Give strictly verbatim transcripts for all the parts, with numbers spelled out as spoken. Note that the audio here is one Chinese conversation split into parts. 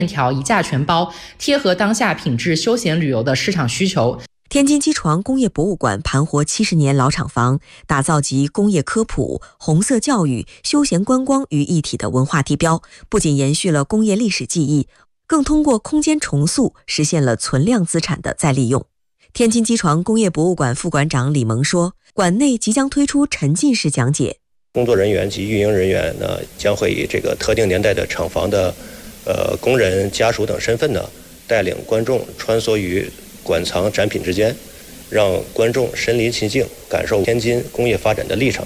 条一价全包，贴合当下品质休闲旅游的市场需求。 天津机床工业博物馆盘活七十年老厂房，打造集工业科普、红色教育、休闲观光于一体的文化地标，不仅延续了工业历史记忆，更通过空间重塑实现了存量资产的再利用。天津机床工业博物馆副馆长李萌说，馆内即将推出沉浸式讲解， 工作人员及运营人员呢，将会以这个特定年代的厂房的呃工人家属等身份呢，带领观众穿梭于馆藏展品之间，让观众身临其境，感受天津工业发展的历程。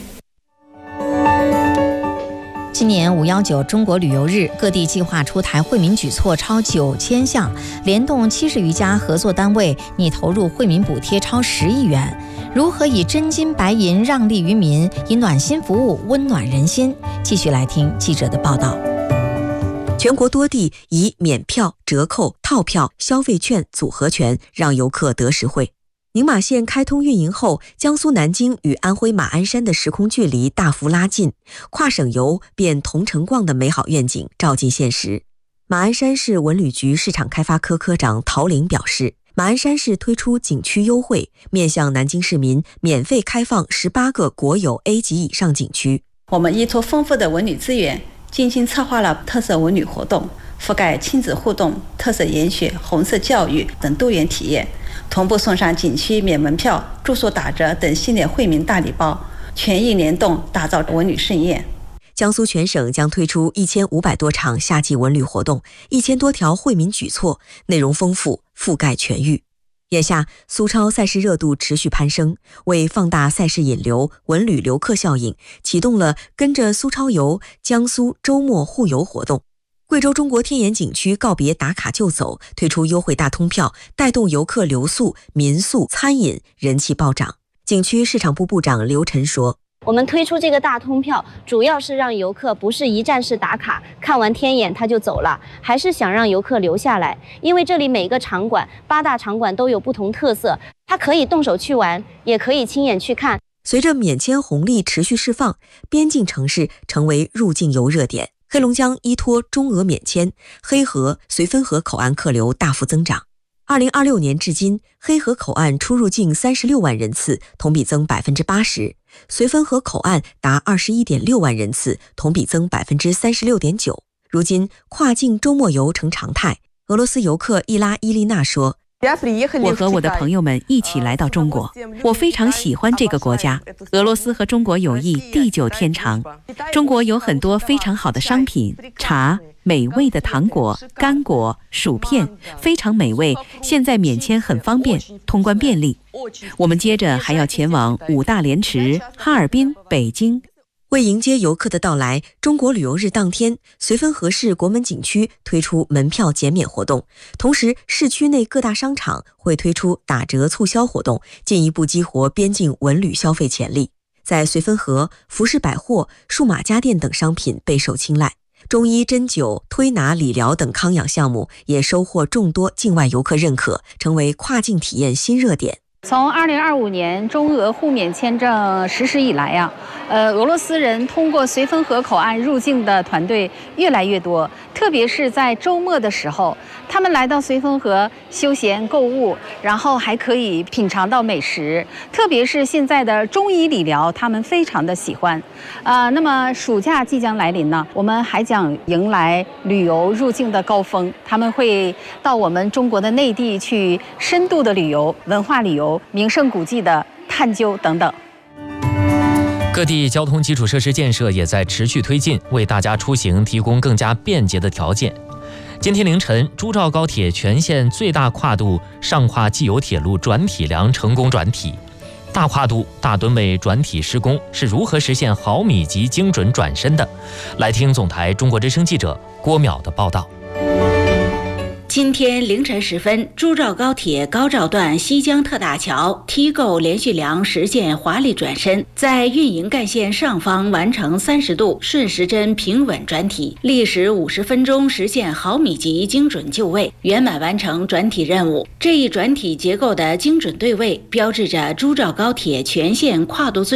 今年五一九中国旅游日，各地计划出台惠民举措超九千项，联动七十余家合作单位，拟投入惠民补贴超十亿元。如何以真金白银让利于民，以暖心服务温暖人心？继续来听记者的报道。 全国多地以免票、折扣、套票、消费券、组合拳让游客得实惠。宁马线开通运营后，江苏南京与安徽马鞍山的时空距离大幅拉近，跨省游变同城逛的美好愿景照进现实。马鞍山市文旅局市场开发科科长陶玲表示，马鞍山市推出景区优惠，面向南京市民免费开放十八个国有 A 级以上景区。 我们依托丰富的文旅资源，精心策划了特色文旅活动，覆盖亲子互动、特色研学、红色教育等多元体验，同步送上景区免门票、住宿打折等系列惠民大礼包，全域联动打造文旅盛宴。 江苏全省将推出一千五百多场夏季文旅活动，一千多条惠民举措，内容丰富，覆盖全域。眼下，苏超赛事热度持续攀升，为放大赛事引流、文旅留客效应，启动了跟着苏超游江苏周末互游活动。贵州中国天眼景区告别打卡就走，推出优惠大通票，带动游客留宿、民宿、餐饮人气暴涨。景区市场部部长刘晨说， 我们推出这个大通票，主要是让游客不是一站式打卡，看完天眼他就走了，还是想让游客留下来。因为这里每个场馆，八大场馆都有不同特色，他可以动手去玩，也可以亲眼去看。 随着免签红利持续释放，边境城市成为入境游热点。黑龙江依托中俄免签，黑河、绥芬河口岸客流大幅增长。二零二六年至今，黑河口岸出入境三十六万人次，同比增百分之八十；绥芬河口岸达二十一点六万人次，同比增百分之三十六点九。如今，跨境周末游成常态。俄罗斯游客伊拉伊丽娜说， 我和我的朋友们一起来到中国，我非常喜欢这个国家。俄罗斯和中国友谊地久天长，中国有很多非常好的商品，茶、美味的糖果、干果、薯片，非常美味。现在免签很方便，通关便利。我们接着还要前往五大连池、哈尔滨、北京。 为迎接游客的到来，中国旅游日当天，绥芬河市国门景区推出门票减免活动，同时市区内各大商场会推出打折促销活动，进一步激活边境文旅消费潜力。在绥芬河，服饰百货、数码家电等商品备受青睐，中医针灸、推拿理疗等康养项目也收获众多境外游客认可，成为跨境体验新热点。 从二零二五年中俄互免签证实施以来呀、啊，呃，俄罗斯人通过绥芬河口岸入境的团队越来越多，特别是在周末的时候，他们来到绥芬河休闲购物，然后还可以品尝到美食，特别是现在的中医理疗，他们非常的喜欢。呃，那么暑假即将来临呢，我们还将迎来旅游入境的高峰，他们会到我们中国的内地去深度的旅游、文化旅游、名胜古迹的探究等等。 各地交通基础设施建设也在持续推进，为大家出行提供更加便捷的条件。今天凌晨，珠兆高铁全线最大跨度上跨冀油铁路转体梁成功转体。大跨度、大吨位转体施工是如何实现毫米级精准转身的？来听总台中国之声记者郭淼的报道。 今天凌晨时分，珠兆高铁高兆段西江特大桥梯构连续梁实现华丽转身，在运营干线上方完成三十度顺时针平稳转体，历时五十分钟实现毫米级精准就位，圆满完成转体任务。这一转体结构的精准对位，标志着珠兆高铁全线跨度最大、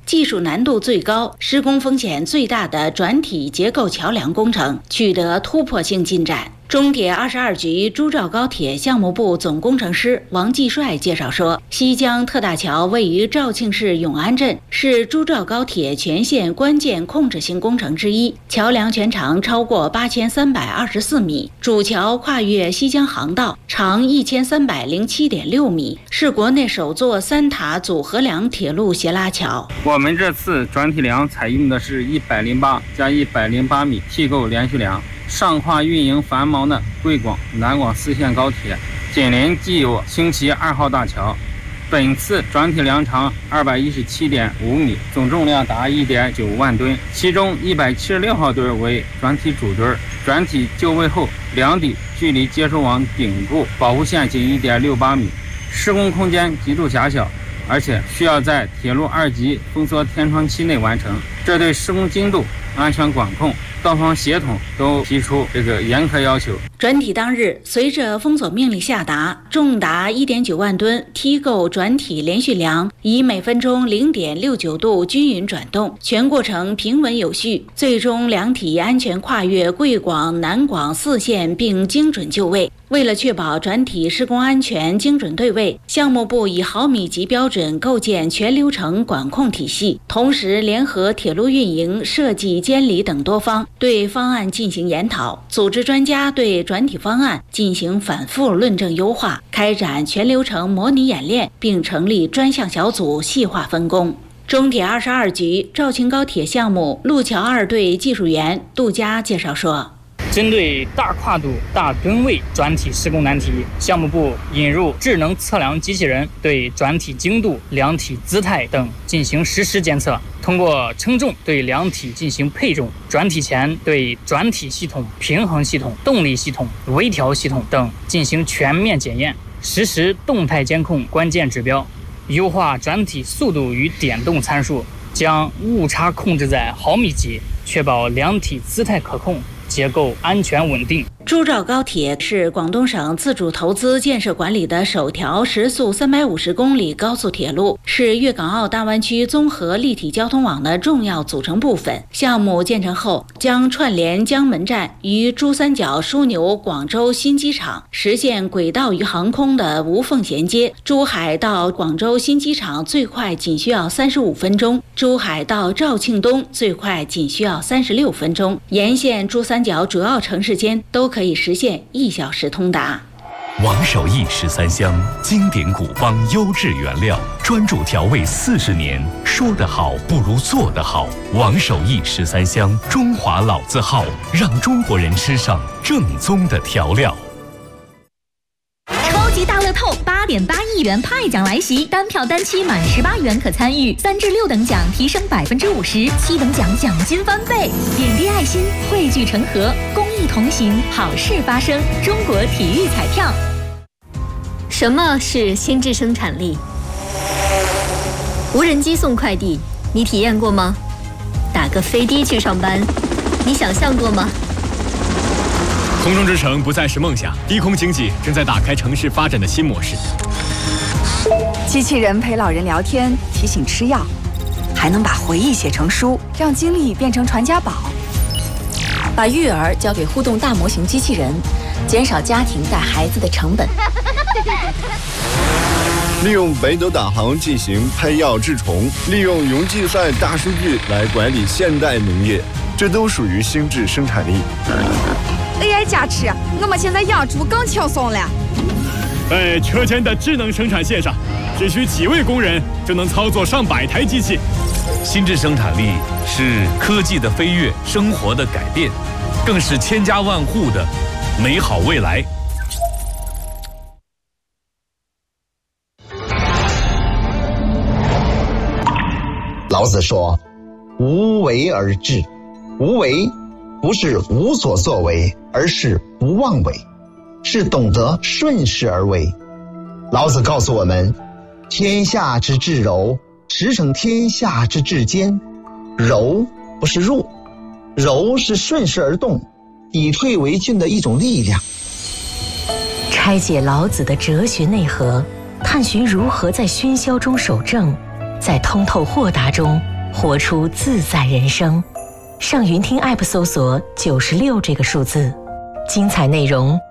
技术难度最高、施工风险最大的转体结构桥梁工程取得突破性进展。中铁二十二局珠兆高铁项目部总工程师王继帅介绍说，西江特大桥位于肇庆市永安镇，是珠兆高铁全线关键控制性工程之一。桥梁全长超过八千三百二十四米，主桥跨越西江航道，长一千三百零七点六米，是国内首座三塔组合梁铁路斜拉桥。 我们这次转体梁采用的是一百零八加一百零八米替构连续梁。上跨运营繁忙的贵广、南广四线高铁，紧邻既有星期二号大桥。本次转体梁长二百一十七点五米，总重量达一点九万吨，其中一百七十六号墩为转体主墩。转体就位后，梁底距离接收网顶部保护线仅一点六八米，施工空间极度狭小，而且需要在铁路二级封锁天窗期内完成，这对施工精度、安全管控、各方协同都提出这个严苛要求。 转体当日，随着封锁命令下达，重达一点九万吨梯构转体连续梁以每分钟零点六九度均匀转动，全过程平稳有序，最终梁体安全跨越贵广、南广四线并精准就位。为了确保转体施工安全、精准对位，项目部以毫米级标准构建全流程管控体系，同时联合铁路运营、设计、监理等多方对方案进行研讨，组织专家对转体方案进行反复论证优化，开展全流程模拟演练，并成立专项小组细化分工。中铁二十二局肇庆高铁项目路桥二队技术员杜佳介绍说， 针对大跨度、大吨位转体施工难题，项目部引入智能测量机器人，对转体精度、梁体姿态等进行实时监测。通过称重对梁体进行配重，转体前对转体系统、平衡系统、动力系统、微调系统等进行全面检验，实时动态监控关键指标，优化转体速度与点动参数，将误差控制在毫米级，确保梁体姿态可控，结构安全稳定。 珠兆高铁是广东省自主投资建设管理的首条时速三百五十公里高速铁路，是粤港澳大湾区综合立体交通网的重要组成部分。项目建成后，将串联江门站与珠三角枢纽广州新机场，实现轨道与航空的无缝衔接。珠海到广州新机场最快仅需要三十五分钟，珠海到肇庆东最快仅需要三十六分钟，沿线珠三角主要城市间都可以实现一小时通达。 王守义十三香，经典古方优质原料，专注调味四十年，说得好不如做得好。王守义十三香，中华老字号，让中国人吃上正宗的调料。 超级大乐透八点八亿元派奖来袭，单票单期满十八元可参与，三至六等奖提升百分之五十，七等奖奖金翻倍。点滴爱心，汇聚成河，公益同行，好事发生。中国体育彩票。 什么是心智生产力？无人机送快递，你体验过吗？打个飞的去上班，你想象过吗？ 空中之城不再是梦想，低空经济正在打开城市发展的新模式。 机器人陪老人聊天，提醒吃药，还能把回忆写成书，让经历变成传家宝。 把育儿交给互动大模型机器人，减少家庭带孩子的成本。 利用北斗导航进行喷药治虫，利用云计算大数据来管理现代农业，这都属于心智生产力。 A I 加持，我们现在养猪更轻松了。 在车间的智能生产线上，只需几位工人就能操作上百台机器。 心智生产力是科技的飞跃，生活的改变，更是千家万户的美好未来。 老子说：“无为而治。”无为不是无所作为，而是不妄为，是懂得顺势而为。老子告诉我们，天下之至柔，驰骋天下之至坚。柔不是弱，柔是顺势而动，以退为进的一种力量。 拆解老子的哲学内核，探寻如何在喧嚣中守正，在通透豁达中活出自在人生。上云听 App 搜索九十六这个数字，精彩内容